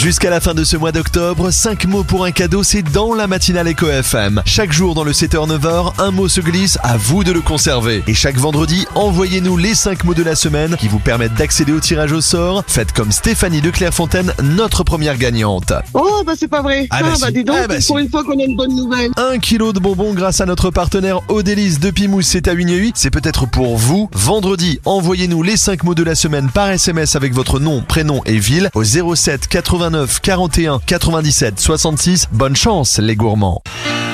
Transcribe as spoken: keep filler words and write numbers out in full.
Jusqu'à la fin de ce mois d'octobre, cinq mots pour un cadeau, c'est dans la matinale Éco F M. Chaque jour dans le sept heures neuf heures, un mot se glisse, à vous de le conserver. Et chaque vendredi, envoyez-nous les cinq mots de la semaine qui vous permettent d'accéder au tirage au sort. Faites comme Stéphanie de Clairefontaine, notre première gagnante. Oh bah c'est pas vrai. Ah Ah bah bah, si. dis donc, Ah bah pour si. une fois qu'on a une bonne nouvelle. Un kilo de bonbons grâce à notre partenaire Odélis de Pimousse, c'est à Huignehuy. C'est peut-être pour vous. Vendredi, envoyez-nous les cinq mots de la semaine par S M S avec votre nom, prénom et ville au zéro sept quatre-vingt-neuf quarante et un quatre-vingt-dix-sept soixante-six. Bonne chance les gourmands.